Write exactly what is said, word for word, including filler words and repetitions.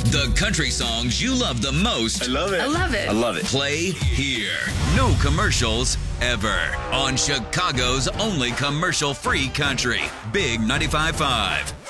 The country songs you love the most. I love it. I love it. I love it. Play here. No commercials ever. On Chicago's only commercial-free country. Big ninety-five point five.